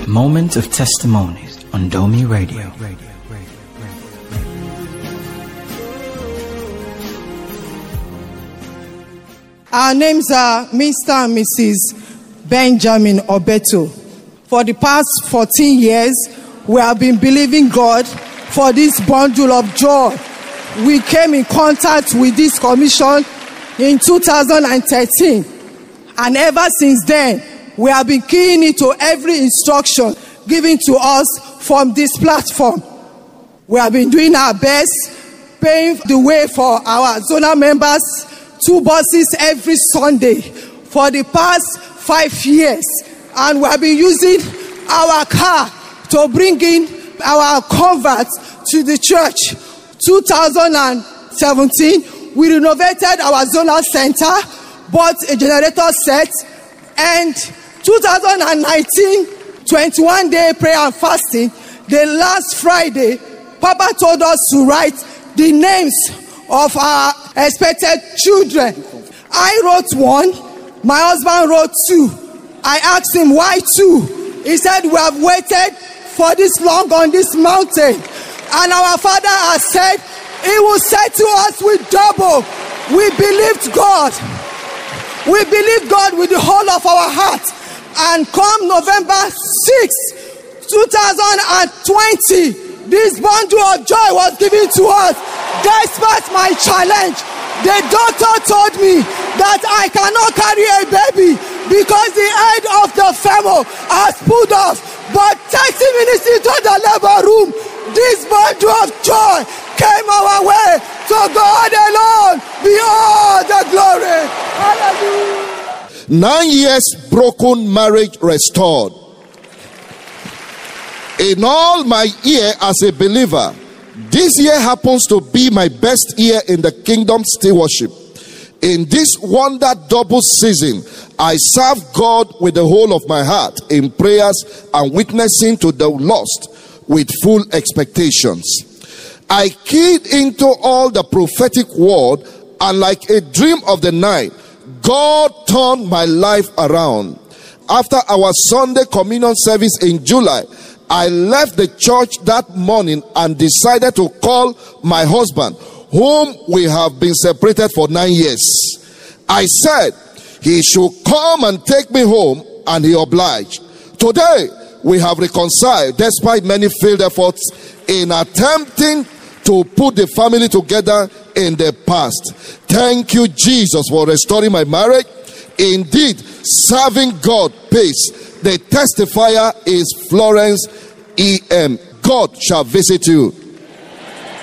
Moment of Testimonies on Domi Radio. Our names are Mr. and Mrs. Benjamin Obeto. For the past 14 years, we have been believing God for this bundle of joy. We came in contact with this commission in 2013. And ever since then, we have been keying into every instruction given to us from this platform. We have been doing our best, paving the way for our zonal members, 2 buses every Sunday for the past 5 years. And we have been using our car to bring in our converts to the church. 2017, we renovated our zonal center, bought a generator set, and 2019, 21-day prayer and fasting, the last Friday, Papa told us to write the names of our expected children. I wrote 1, my husband wrote 2. I asked him, why 2? He said, we have waited for this long on this mountain, and our Father has said, He will settle us with double. We believed God. We believed God with the whole of our heart. And come November 6, 2020, this bundle of joy was given to us. Despite my challenge, the doctor told me that I cannot carry a baby because the head of the femur has pulled off. But 30 minutes into the labor room, this bundle of joy came our way. To God alone be all the glory. Hallelujah. 9 years broken marriage restored. In all my year as a believer, this year happens to be my best year in the kingdom stewardship. In this wonder double season, I serve God with the whole of my heart in prayers and witnessing to the lost with full expectations. I keyed into all the prophetic word, and like a dream of the night, God turned my life around. After our Sunday communion service in July, I left the church that morning and decided to call my husband, whom we have been separated for 9 years. I said he should come and take me home, and he obliged. Today, we have reconciled despite many failed efforts in attempting to put the family together in the past. Thank you, Jesus, for restoring my marriage. Indeed, serving God pays. The testifier is Florence E.M. God shall visit you